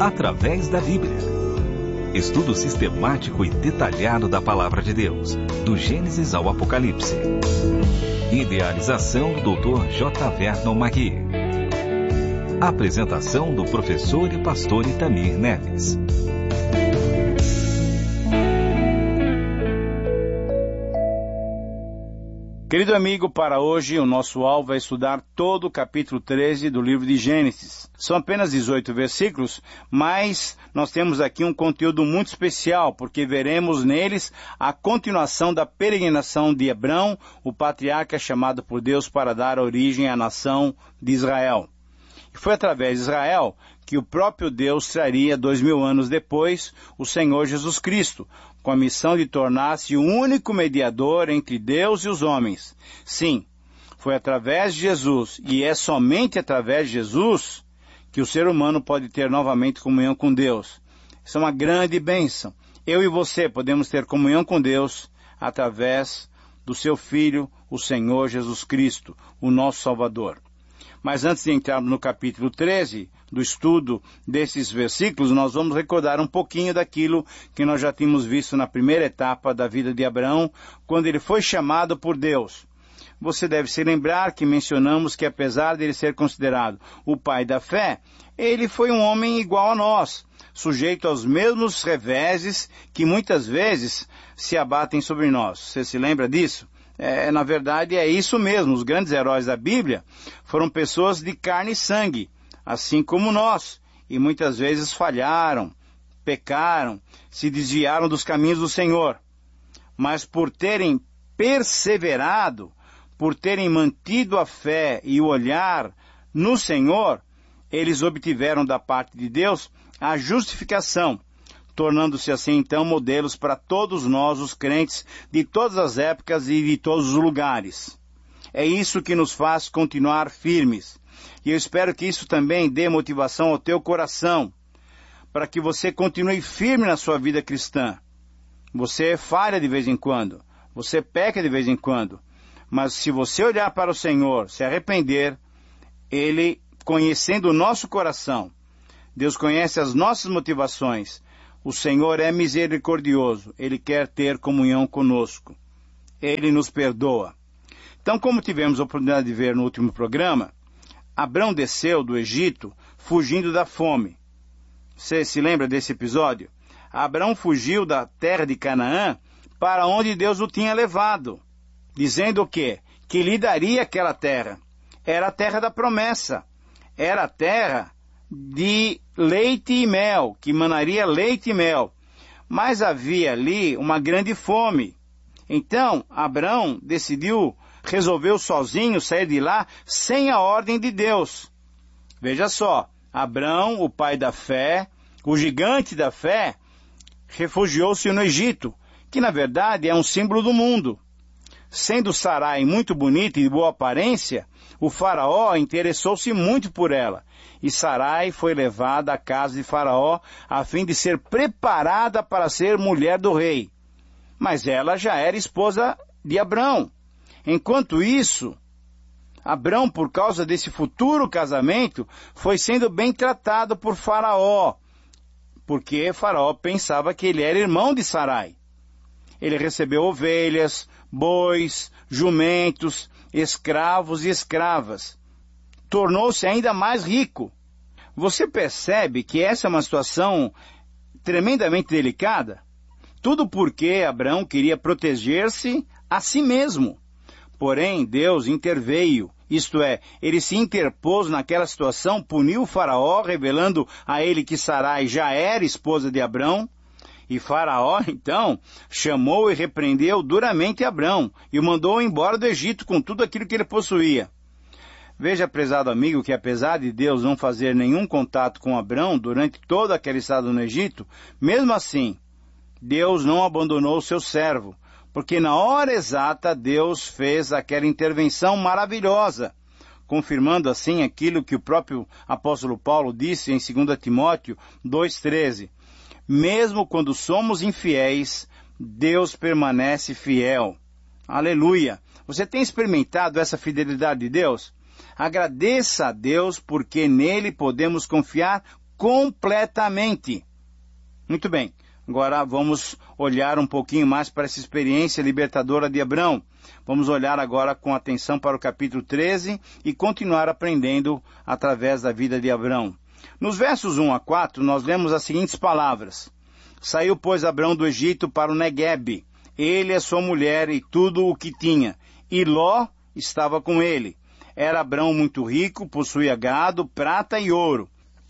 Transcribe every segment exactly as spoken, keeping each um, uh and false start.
através da Bíblia. Estudo sistemático e detalhado da Palavra de Deus, do Gênesis ao Apocalipse. Idealização do doutor J. Vernon Magui. Apresentação do professor e pastor Itamir Neves. Querido amigo, para hoje o nosso alvo é estudar todo o capítulo treze do livro de Gênesis. São apenas dezoito versículos, mas nós temos aqui um conteúdo muito especial, porque veremos neles a continuação da peregrinação de Abrão, o patriarca chamado por Deus para dar origem à nação de Israel. E foi através de Israel que o próprio Deus traria, dois mil anos depois, o Senhor Jesus Cristo, com a missão de tornar-se o único mediador entre Deus e os homens. Sim, foi através de Jesus, e é somente através de Jesus, que o ser humano pode ter novamente comunhão com Deus. Isso é uma grande bênção. Eu e você podemos ter comunhão com Deus através do seu Filho, o Senhor Jesus Cristo, o nosso Salvador. Mas antes de entrarmos no capítulo treze, do estudo desses versículos, nós vamos recordar um pouquinho daquilo que nós já tínhamos visto na primeira etapa da vida de Abraão, quando ele foi chamado por Deus. Você deve se lembrar que mencionamos que apesar de ele ser considerado o pai da fé, ele foi um homem igual a nós, sujeito aos mesmos reveses que muitas vezes se abatem sobre nós. Você se lembra disso? É, na verdade é isso mesmo, os grandes heróis da Bíblia foram pessoas de carne e sangue, assim como nós, e muitas vezes falharam, pecaram, se desviaram dos caminhos do Senhor. Mas por terem perseverado, por terem mantido a fé e o olhar no Senhor, eles obtiveram da parte de Deus a justificação, tornando-se assim então modelos para todos nós, os crentes, de todas as épocas e de todos os lugares. É isso que nos faz continuar firmes. E eu espero que isso também dê motivação ao teu coração, para que você continue firme na sua vida cristã. Você falha de vez em quando, você peca de vez em quando, mas se você olhar para o Senhor, se arrepender, Ele, conhecendo o nosso coração, Deus conhece as nossas motivações, o Senhor é misericordioso, Ele quer ter comunhão conosco, Ele nos perdoa. Então, como tivemos a oportunidade de ver no último programa, Abrão desceu do Egito fugindo da fome. Você se lembra desse episódio? Abrão fugiu da terra de Canaã para onde Deus o tinha levado, dizendo o quê? Que lhe daria aquela terra. Era a terra da promessa. Era a terra de leite e mel, que manaria leite e mel. Mas havia ali uma grande fome. Então, Abrão decidiu, resolveu sozinho sair de lá sem a ordem de Deus. Veja só, Abrão, o pai da fé, o gigante da fé, refugiou-se no Egito, que na verdade é um símbolo do mundo. Sendo Sarai muito bonita e de boa aparência, o faraó interessou-se muito por ela, e Sarai foi levada à casa de Faraó a fim de ser preparada para ser mulher do rei. Mas ela já era esposa de Abrão. Enquanto isso, Abrão, por causa desse futuro casamento, foi sendo bem tratado por Faraó, porque Faraó pensava que ele era irmão de Sarai. Ele recebeu ovelhas, bois, jumentos, escravos e escravas. Tornou-se ainda mais rico. Você percebe que essa é uma situação tremendamente delicada? Tudo porque Abrão queria proteger-se a si mesmo. Porém, Deus interveio, isto é, ele se interpôs naquela situação, puniu o Faraó, revelando a ele que Sarai já era esposa de Abrão. E Faraó, então, chamou e repreendeu duramente Abrão e o mandou embora do Egito com tudo aquilo que ele possuía. Veja, prezado amigo, que apesar de Deus não fazer nenhum contato com Abrão durante todo aquele estado no Egito, mesmo assim, Deus não abandonou o seu servo, porque na hora exata Deus fez aquela intervenção maravilhosa, confirmando assim aquilo que o próprio apóstolo Paulo disse em dois Timóteo dois, treze. Mesmo quando somos infiéis, Deus permanece fiel. Aleluia! Você tem experimentado essa fidelidade de Deus? Agradeça a Deus porque nele podemos confiar completamente. Muito bem, agora vamos olhar um pouquinho mais para essa experiência libertadora de Abrão. Vamos olhar agora com atenção para o capítulo treze e continuar aprendendo através da vida de Abrão. Nos versos um a quatro, nós lemos as seguintes palavras. Saiu, pois, Abrão do Egito para o Neguebe, ele, a sua mulher e tudo o que tinha, e Ló estava com ele. Era Abrão muito rico, possuía gado, prata e ouro.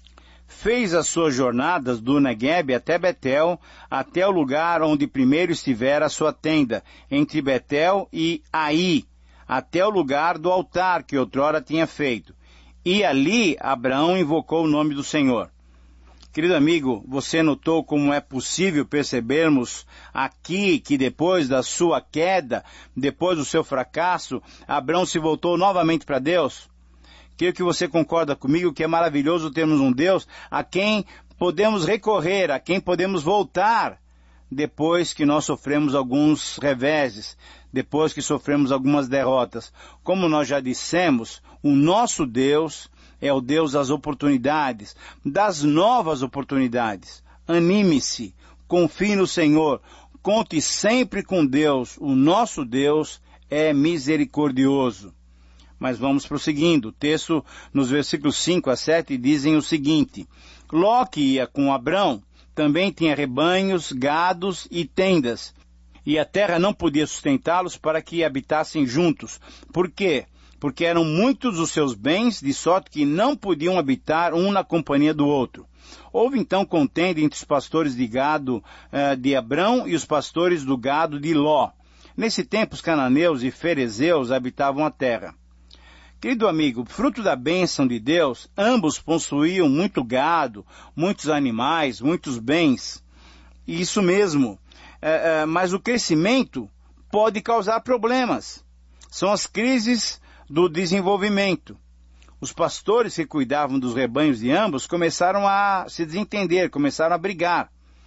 Fez as suas jornadas do Neguebe até Betel, até o lugar onde primeiro estivera a sua tenda, entre Betel e Ai, até o lugar do altar que outrora tinha feito. E ali Abraão invocou o nome do Senhor. Querido amigo, você notou como é possível percebermos aqui que depois da sua queda, depois do seu fracasso, Abrão se voltou novamente para Deus? Creio que você concorda comigo que é maravilhoso termos um Deus a quem podemos recorrer, a quem podemos voltar depois que nós sofremos alguns reveses, depois que sofremos algumas derrotas. Como nós já dissemos, o nosso Deus é o Deus das oportunidades, das novas oportunidades. Anime-se, confie no Senhor, conte sempre com Deus. O nosso Deus é misericordioso. Mas vamos prosseguindo. O texto, nos versículos cinco a sete, dizem o seguinte. Ló, que ia com Abrão, também tinha rebanhos, gados e tendas, e a terra não podia sustentá-los para que habitassem juntos. Por quê? Porque eram muitos os seus bens, de sorte que não podiam habitar um na companhia do outro. Houve então contenda entre os pastores de gado uh, de Abrão e os pastores do gado de Ló. Nesse tempo, os cananeus e ferezeus habitavam a terra. Querido amigo, fruto da bênção de Deus, ambos possuíam muito gado, muitos animais, muitos bens. Isso mesmo, é, é, mas o crescimento pode causar problemas. São as crises do desenvolvimento. Os pastores que cuidavam dos rebanhos de ambos começaram a se desentender, começaram a brigar.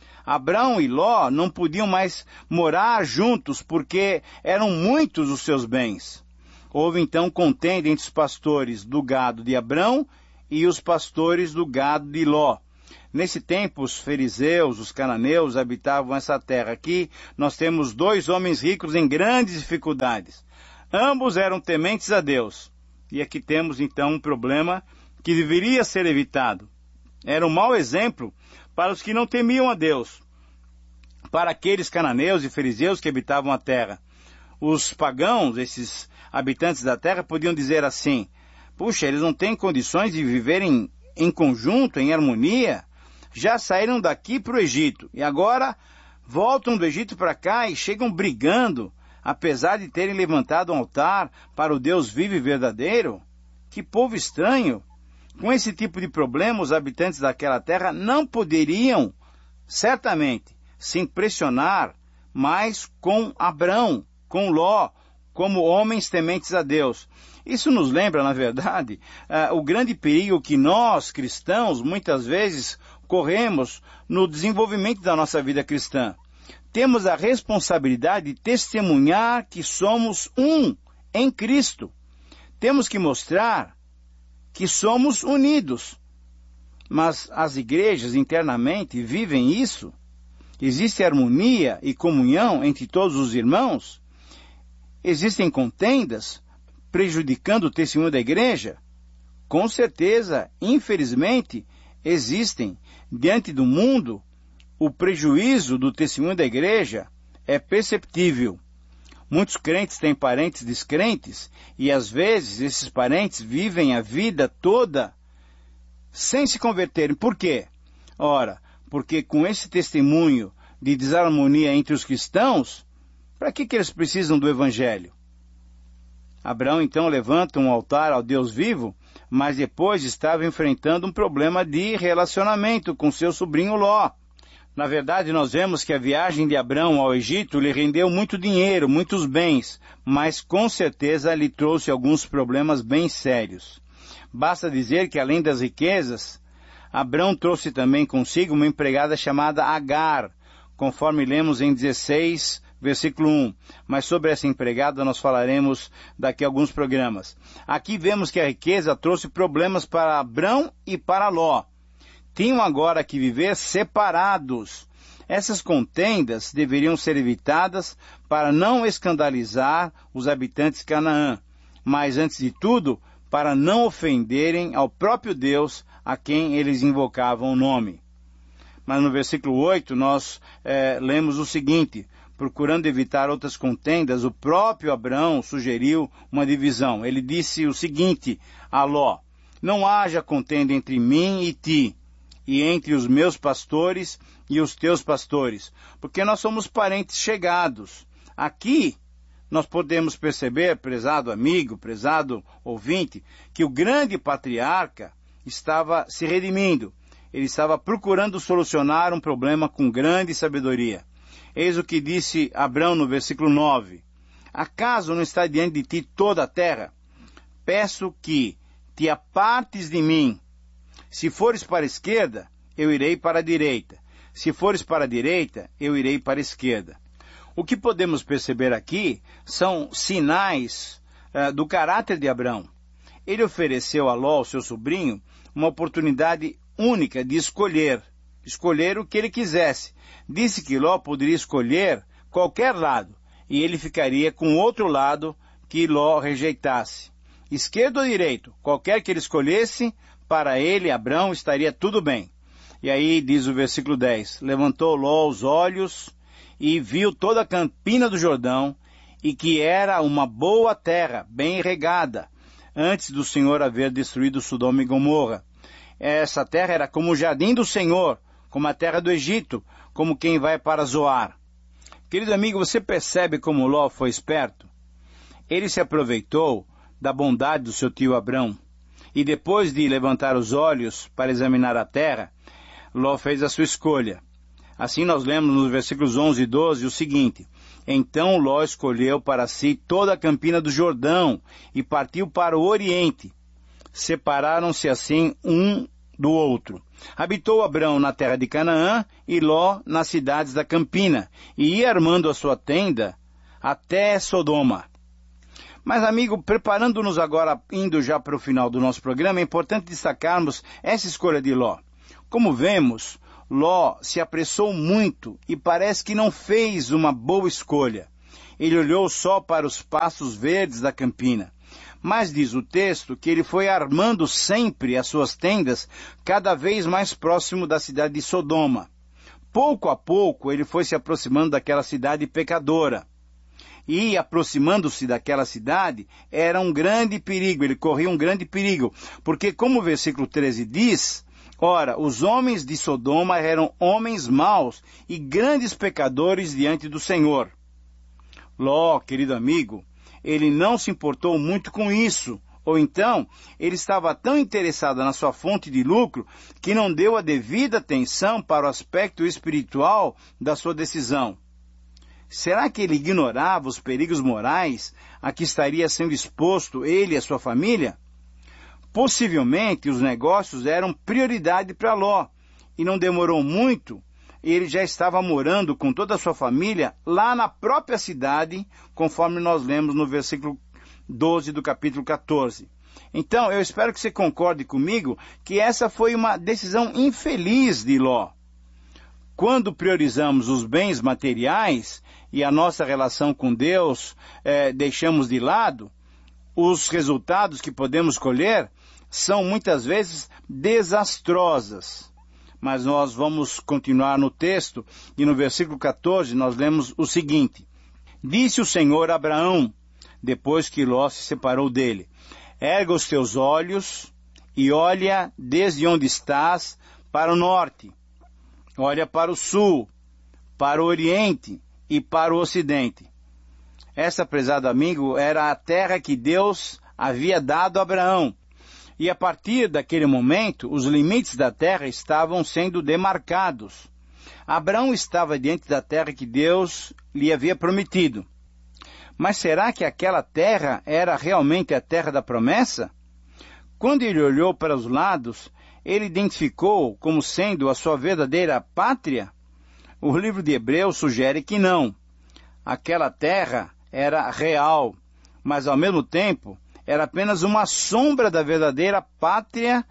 Abrão e Ló não podiam mais morar juntos porque eram muitos os seus bens. Houve então contenda entre os pastores do gado de Abrão e os pastores do gado de Ló. Nesse tempo, os fariseus, os cananeus, habitavam essa terra. Aqui nós temos dois homens ricos em grandes dificuldades. Ambos eram tementes a Deus. E aqui temos então um problema que deveria ser evitado. Era um mau exemplo para os que não temiam a Deus, para aqueles cananeus e fariseus que habitavam a terra. Os pagãos, esses habitantes da terra, podiam dizer assim, puxa, eles não têm condições de viverem em conjunto, em harmonia, já saíram daqui para o Egito, e agora voltam do Egito para cá e chegam brigando, apesar de terem levantado um altar para o Deus vivo e verdadeiro. Que povo estranho! Com esse tipo de problema, os habitantes daquela terra não poderiam, certamente, se impressionar mais com Abrão, com Ló, como homens tementes a Deus. Isso nos lembra, na verdade, uh, o grande perigo que nós, cristãos, muitas vezes corremos no desenvolvimento da nossa vida cristã. Temos a responsabilidade de testemunhar que somos um em Cristo. Temos que mostrar que somos unidos. Mas as igrejas internamente vivem isso? Existe harmonia e comunhão entre todos os irmãos? Existem contendas prejudicando o testemunho da igreja? Com certeza, infelizmente, existem. Diante do mundo, o prejuízo do testemunho da igreja é perceptível. Muitos crentes têm parentes descrentes e, às vezes, esses parentes vivem a vida toda sem se converterem. Por quê? Ora, porque com esse testemunho de desarmonia entre os cristãos, para que, que eles precisam do Evangelho? Abraão, então, levanta um altar ao Deus vivo, mas depois estava enfrentando um problema de relacionamento com seu sobrinho Ló. Na verdade, nós vemos que a viagem de Abrão ao Egito lhe rendeu muito dinheiro, muitos bens, mas com certeza lhe trouxe alguns problemas bem sérios. Basta dizer que, além das riquezas, Abrão trouxe também consigo uma empregada chamada Agar, conforme lemos em dezesseis, versículo um. Mas sobre essa empregada nós falaremos daqui a alguns programas. Aqui vemos que a riqueza trouxe problemas para Abrão e para Ló. tinham agora que viver separados. Essas contendas deveriam ser evitadas para não escandalizar os habitantes de Canaã, mas, antes de tudo, para não ofenderem ao próprio Deus a quem eles invocavam o nome. Mas no versículo oito nós é, lemos o seguinte: procurando evitar outras contendas, o próprio Abrão sugeriu uma divisão. Ele disse o seguinte a Ló: não haja contenda entre mim e ti, e entre os meus pastores e os teus pastores, porque nós somos parentes chegados. Aqui nós podemos perceber, prezado amigo, prezado ouvinte, que o grande patriarca estava se redimindo. Ele estava procurando solucionar um problema com grande sabedoria. Eis o que disse Abrão no versículo nove: acaso não está diante de ti toda a terra? Peço que te apartes de mim. Se fores para a esquerda, eu irei para a direita. Se fores para a direita, eu irei para a esquerda. O que podemos perceber aqui são sinais uh, do caráter de Abrão. Ele ofereceu a Ló, seu sobrinho, uma oportunidade única de escolher, escolher o que ele quisesse. Disse que Ló poderia escolher qualquer lado, e ele ficaria com outro lado que Ló rejeitasse. Esquerdo ou direito, qualquer que ele escolhesse, para ele, Abrão, estaria tudo bem. E aí diz o versículo dez, levantou Ló os olhos e viu toda a campina do Jordão, e que era uma boa terra, bem regada, antes do Senhor haver destruído Sodoma e Gomorra. Essa terra era como o jardim do Senhor, como a terra do Egito, como quem vai para Zoar. Querido amigo, você percebe como Ló foi esperto? Ele se aproveitou da bondade do seu tio Abrão, e depois de levantar os olhos para examinar a terra, Ló fez a sua escolha. Assim nós lemos nos versículos onze e doze o seguinte: então Ló escolheu para si toda a campina do Jordão e partiu para o oriente. Separaram-se assim um do outro. Habitou Abrão na terra de Canaã e Ló nas cidades da campina, e ia armando a sua tenda até Sodoma. Mas, amigo, preparando-nos agora, indo já para o final do nosso programa, é importante destacarmos essa escolha de Ló. Como vemos, Ló se apressou muito e parece que não fez uma boa escolha. Ele olhou só para os pastos verdes da campina. Mas diz o texto que ele foi armando sempre as suas tendas cada vez mais próximo da cidade de Sodoma. Pouco a pouco ele foi se aproximando daquela cidade pecadora. E, aproximando-se daquela cidade, era um grande perigo, ele corria um grande perigo, porque como o versículo treze diz, ora, os homens de Sodoma eram homens maus e grandes pecadores diante do Senhor. Ló, querido amigo, ele não se importou muito com isso, ou então, ele estava tão interessado na sua fonte de lucro que não deu a devida atenção para o aspecto espiritual da sua decisão. Será que ele ignorava os perigos morais a que estaria sendo exposto ele e a sua família? Possivelmente os negócios eram prioridade para Ló, e não demorou muito, ele já estava morando com toda a sua família lá na própria cidade, conforme nós lemos no versículo doze do capítulo quatorze. Então, eu espero que você concorde comigo que essa foi uma decisão infeliz de Ló. Quando priorizamos os bens materiais e a nossa relação com Deus eh, deixamos de lado, os resultados que podemos colher são muitas vezes desastrosas. Mas nós vamos continuar no texto e no versículo quatorze nós lemos o seguinte: disse o Senhor a Abraão, depois que Ló se separou dele: erga os teus olhos e olha desde onde estás para o norte. Olha para o sul, para o oriente e para o ocidente. Essa, prezado amigo, era a terra que Deus havia dado a Abraão. E a partir daquele momento, os limites da terra estavam sendo demarcados. Abraão estava diante da terra que Deus lhe havia prometido. Mas será que aquela terra era realmente a terra da promessa? Quando ele olhou para os lados, ele identificou como sendo a sua verdadeira pátria? O livro de Hebreus sugere que não. Aquela terra era real, mas ao mesmo tempo era apenas uma sombra da verdadeira pátria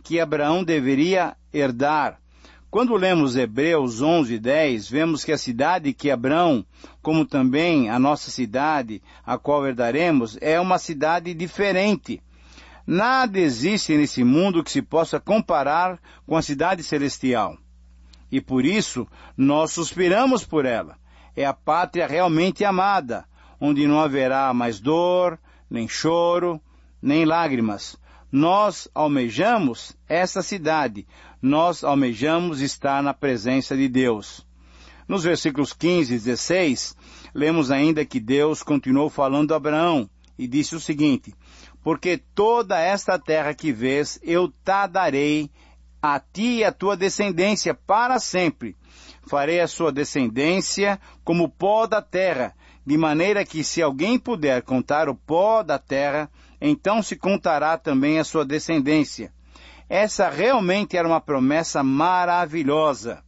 que Abraão deveria herdar. Quando lemos Hebreus onze, dez, vemos que a cidade que Abraão, como também a nossa cidade, a qual herdaremos, é uma cidade diferente. Nada existe nesse mundo que se possa comparar com a cidade celestial. E por isso, nós suspiramos por ela. É a pátria realmente amada, onde não haverá mais dor, nem choro, nem lágrimas. Nós almejamos essa cidade. Nós almejamos estar na presença de Deus. Nos versículos quinze e dezesseis, lemos ainda que Deus continuou falando a Abraão e disse o seguinte: porque toda esta terra que vês, eu te darei a ti e a tua descendência para sempre. Farei a sua descendência como o pó da terra, de maneira que se alguém puder contar o pó da terra, então se contará também a sua descendência. Essa realmente era uma promessa maravilhosa.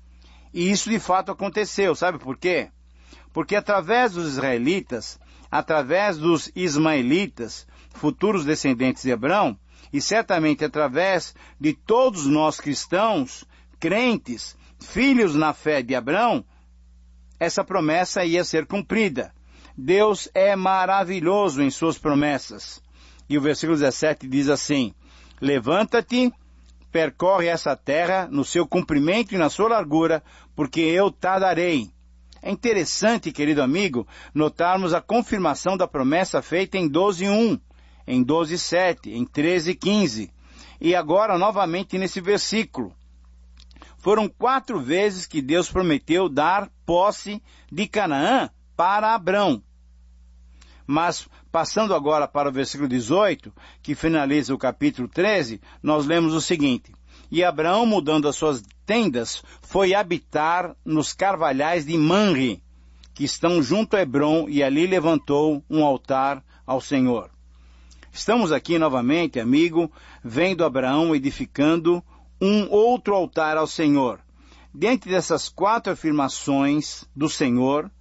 E isso de fato aconteceu, sabe por quê? Porque através dos israelitas, através dos ismaelitas, futuros descendentes de Abraão, e certamente através de todos nós cristãos, crentes, filhos na fé de Abraão, essa promessa ia ser cumprida. Deus é maravilhoso em suas promessas. E o versículo dezessete diz assim: levanta-te, percorre essa terra no seu comprimento e na sua largura, porque eu te darei. É interessante, querido amigo, notarmos a confirmação da promessa feita em doze, um, em doze, sete, em treze, quinze. E agora, novamente, nesse versículo. Foram quatro vezes que Deus prometeu dar posse de Canaã para Abrão. Mas, passando agora para o versículo dezoito, que finaliza o capítulo treze, nós lemos o seguinte: e Abraão, mudando as suas tendas, foi habitar nos carvalhais de Manre, que estão junto a Hebrom, e ali levantou um altar ao Senhor. Estamos aqui novamente, amigo, vendo Abraão edificando um outro altar ao Senhor. Diante dessas quatro afirmações do Senhor,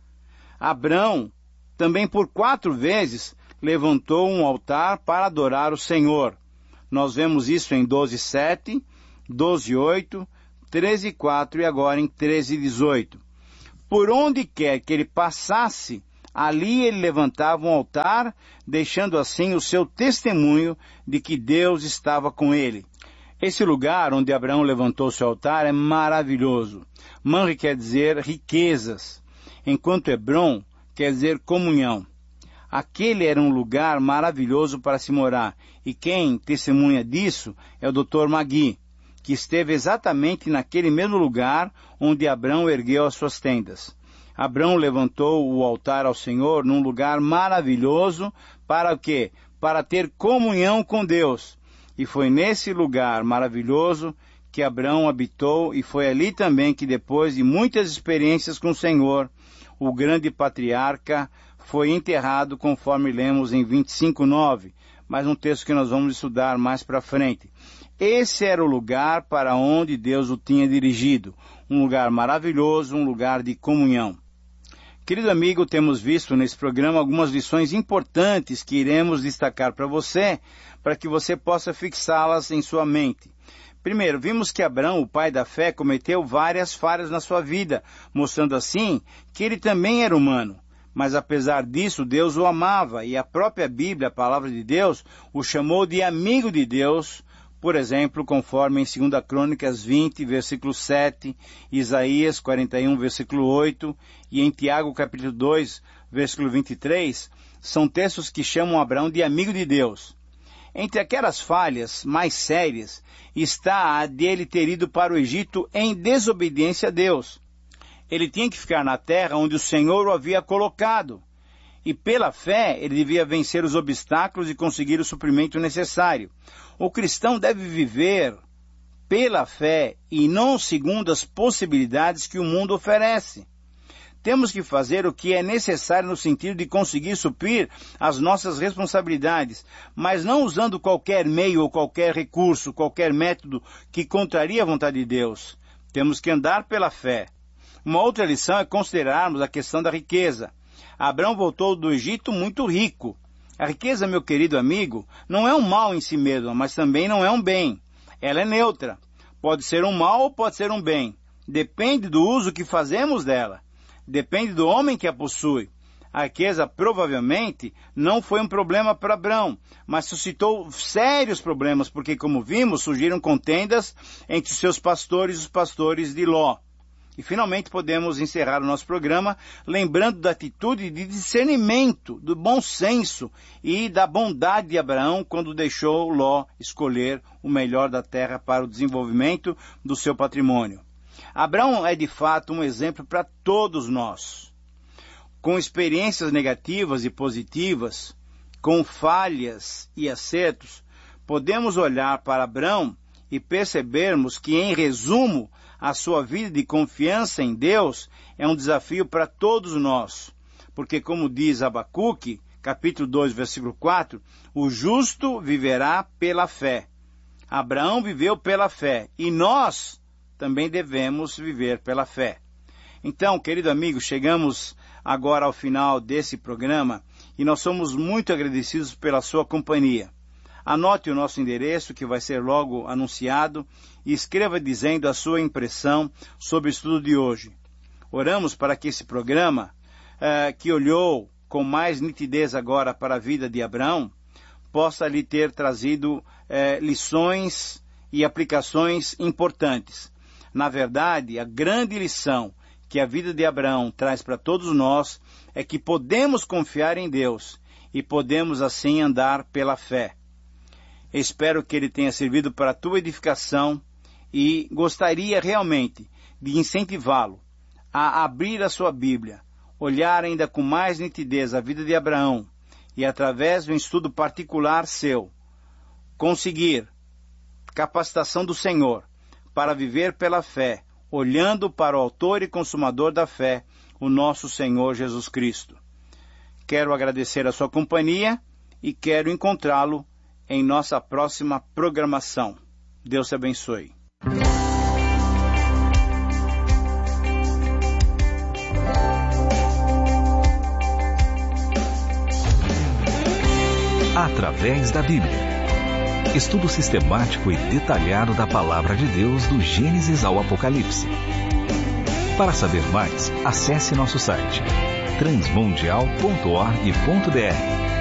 Abraão também por quatro vezes levantou um altar para adorar o Senhor. Nós vemos isso em doze, sete, doze, oito, treze, quatro e agora em treze, dezoito. Por onde quer que ele passasse, ali ele levantava um altar, deixando assim o seu testemunho de que Deus estava com ele. Esse lugar onde Abraão levantou seu altar é maravilhoso. Manre quer dizer riquezas, enquanto Hebrom quer dizer comunhão. Aquele era um lugar maravilhoso para se morar, e quem testemunha disso é o doutor Magui, que esteve exatamente naquele mesmo lugar onde Abraão ergueu as suas tendas. Abraão levantou o altar ao Senhor num lugar maravilhoso, para o quê? Para ter comunhão com Deus. E foi nesse lugar maravilhoso que Abraão habitou, e foi ali também que, depois de muitas experiências com o Senhor, o grande patriarca foi enterrado, conforme lemos em vinte e cinco, nove, mas um texto que nós vamos estudar mais para frente. Esse era o lugar para onde Deus o tinha dirigido, um lugar maravilhoso, um lugar de comunhão. Querido amigo, temos visto nesse programa algumas lições importantes que iremos destacar para você, para que você possa fixá-las em sua mente. Primeiro, vimos que Abraão, o pai da fé, cometeu várias falhas na sua vida, mostrando assim que ele também era humano. Mas apesar disso, Deus o amava, e a própria Bíblia, a palavra de Deus, o chamou de amigo de Deus, por exemplo, conforme em segunda Crônicas vinte, versículo sete, Isaías quarenta e um, versículo oito, e em Tiago capítulo dois, versículo vinte e três, são textos que chamam Abraão de amigo de Deus. Entre aquelas falhas mais sérias está a de ele ter ido para o Egito em desobediência a Deus. Ele tinha que ficar na terra onde o Senhor o havia colocado. E pela fé ele devia vencer os obstáculos e conseguir o suprimento necessário. O cristão deve viver pela fé e não segundo as possibilidades que o mundo oferece. Temos que fazer o que é necessário no sentido de conseguir suprir as nossas responsabilidades, mas não usando qualquer meio ou qualquer recurso, qualquer método que contraria a vontade de Deus. Temos que andar pela fé. Uma outra lição é considerarmos a questão da riqueza. Abraão voltou do Egito muito rico. A riqueza, meu querido amigo, não é um mal em si mesmo, mas também não é um bem. Ela é neutra. Pode ser um mal ou pode ser um bem. Depende do uso que fazemos dela. Depende do homem que a possui. A riqueza provavelmente não foi um problema para Abrão, mas suscitou sérios problemas, porque, como vimos, surgiram contendas entre os seus pastores e os pastores de Ló. E finalmente podemos encerrar o nosso programa lembrando da atitude de discernimento, do bom senso e da bondade de Abraão quando deixou Ló escolher o melhor da terra para o desenvolvimento do seu patrimônio. Abraão é de fato um exemplo para todos nós. Com experiências negativas e positivas, com falhas e acertos, podemos olhar para Abraão e percebermos que, em resumo, a sua vida de confiança em Deus é um desafio para todos nós. Porque, como diz Abacuque, capítulo dois, versículo quatro, o justo viverá pela fé. Abraão viveu pela fé e nós também devemos viver pela fé. Então, querido amigo, chegamos agora ao final desse programa e nós somos muito agradecidos pela sua companhia. Anote o nosso endereço, que vai ser logo anunciado, e escreva dizendo a sua impressão sobre o estudo de hoje. Oramos para que esse programa, eh, que olhou com mais nitidez agora para a vida de Abraão, possa lhe ter trazido eh, lições e aplicações importantes. Na verdade, a grande lição que a vida de Abraão traz para todos nós é que podemos confiar em Deus e podemos assim andar pela fé. Espero que ele tenha servido para a tua edificação e gostaria realmente de incentivá-lo a abrir a sua Bíblia, olhar ainda com mais nitidez a vida de Abraão e, através de um estudo particular seu, conseguir capacitação do Senhor para viver pela fé, olhando para o autor e consumador da fé, o nosso Senhor Jesus Cristo. Quero agradecer a sua companhia e quero encontrá-lo em nossa próxima programação. Deus te abençoe. Através da Bíblia. Estudo sistemático e detalhado da Palavra de Deus do Gênesis ao Apocalipse. Para saber mais, acesse nosso site transmundial ponto org ponto br.